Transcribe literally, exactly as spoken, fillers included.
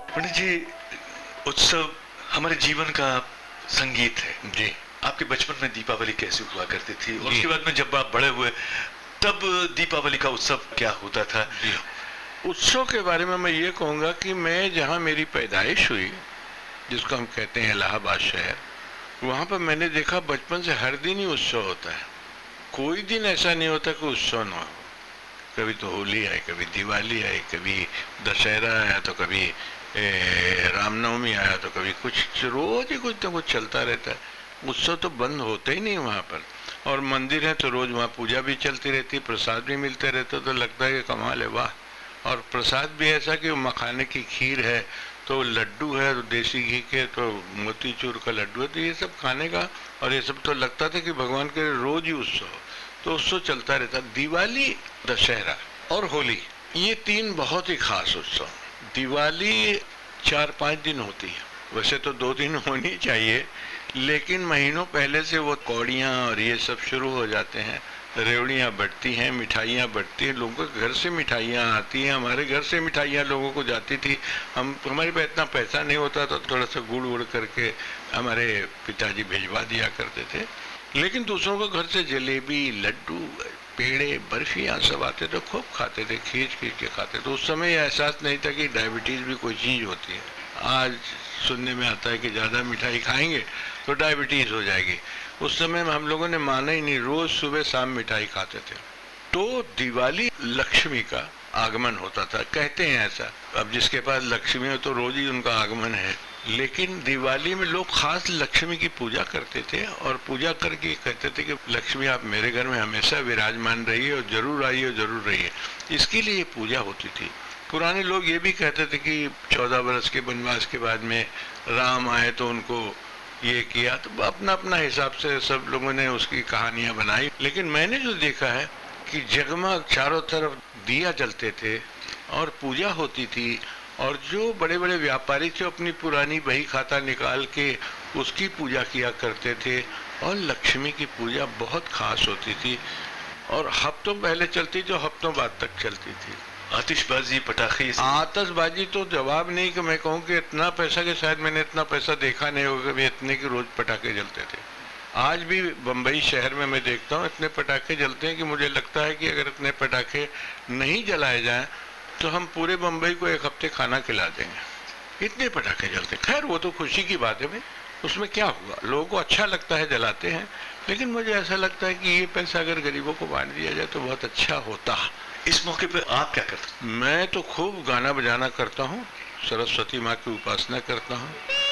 पंडित जी, उत्सव हमारे जीवन का संगीत है जी। आपके बचपन में दीपावली कैसे हुआ करती थी और उसके बाद में जब आप बड़े हुए तब दीपावली का उत्सव क्या होता था? जी। उत्सव के बारे में मैं ये कहूँगा कि मैं जहाँ मेरी पैदाइश हुई, जिसको हम कहते हैं इलाहाबाद शहर, वहाँ पर मैंने देखा बचपन से हर दिन ही उत्सव होता है। कोई दिन ऐसा नहीं होता कि उत्सव ना हो। कभी तो होली आई, कभी दिवाली आई, कभी दशहरा आया, तो कभी रामनवमी आया, तो कभी कुछ, रोज ही कुछ ना कुछ चलता रहता है। उत्सव तो बंद होते ही नहीं वहाँ पर। और मंदिर है तो रोज वहाँ पूजा भी चलती रहती, प्रसाद भी मिलते रहते, तो लगता है कि कमाल है, वाह। और प्रसाद भी ऐसा कि मखाने की खीर है, तो लड्डू है तो देसी घी के, तो मोतीचूर का लड्डू है, तो ये सब खाने का। और ये सब तो लगता था कि भगवान के रोज ही उत्सव, तो उत्सव चलता रहता। दिवाली, दशहरा और होली, ये तीन बहुत ही खास उत्सव। दिवाली चार पाँच दिन होती है, वैसे तो दो दिन होनी चाहिए, लेकिन महीनों पहले से वो कौड़ियाँ और ये सब शुरू हो जाते हैं। रेवड़ियाँ बढ़ती हैं, मिठाइयाँ बढ़ती हैं, लोगों के घर से मिठाइयाँ आती हैं। हमारे घर से मिठाइयाँ लोगों को जाती थी। हम हमारे पास इतना पैसा नहीं होता तो थोड़ा सा गुड़ उड़ करके हमारे पिताजी भिजवा दिया करते थे। लेकिन दूसरों के घर से जलेबी, लड्डू, पेड़े, बर्फियाँ सब आते तो खूब खाते थे, खींच खींच के खाते। तो उस समय एहसास नहीं था कि डायबिटीज़ भी कोई चीज़ होती है। आज सुनने में आता है कि ज़्यादा मिठाई खाएंगे तो डायबिटीज़ हो जाएगी। उस समय में हम लोगों ने माना ही नहीं, रोज़ सुबह शाम मिठाई खाते थे। तो दिवाली लक्ष्मी का आगमन होता था, कहते हैं ऐसा। अब जिसके पास लक्ष्मी हो तो रोज ही उनका आगमन है। लेकिन दिवाली में लोग खास लक्ष्मी की पूजा करते थे और पूजा करके कहते थे कि लक्ष्मी आप मेरे घर में हमेशा विराजमान रहिए और जरूर आइए और जरूर रहिए। इसके लिए पूजा होती थी। पुराने लोग ये भी कहते थे कि चौदह वर्ष के वनवास के बाद में राम आए तो उनको ये किया, तो अपना अपना हिसाब से सब लोगों ने उसकी कहानियां बनाई। लेकिन मैंने जो देखा है कि जगमग चारों तरफ दिया जलते थे और पूजा होती थी, और जो बड़े बड़े व्यापारी थे अपनी पुरानी बही खाता निकाल के उसकी पूजा किया करते थे। और लक्ष्मी की पूजा बहुत खास होती थी और हफ्तों पहले चलती थी, हफ्तों बाद तक चलती थी। आतिशबाजी, पटाखे, आतिशबाजी तो जवाब नहीं कि मैं कहूँ कि इतना पैसा के, शायद मैंने इतना पैसा देखा नहीं होगा कि इतने की रोज पटाखे जलते थे। आज भी बम्बई शहर में मैं देखता हूँ इतने पटाखे जलते हैं कि मुझे लगता है कि अगर इतने पटाखे नहीं जलाए जाएं तो हम पूरे बम्बई को एक हफ्ते खाना खिला देंगे, इतने पटाखे जलते। खैर वो तो खुशी की बात है भाई, उसमें क्या हुआ, लोगों को अच्छा लगता है, जलाते हैं। लेकिन मुझे ऐसा लगता है कि ये पैसा अगर गरीबों को बांट दिया जाए तो बहुत अच्छा होता। इस मौके पे आप क्या करते? मैं तो खूब गाना बजाना करता हूँ, सरस्वती माँ की उपासना करता हूँ।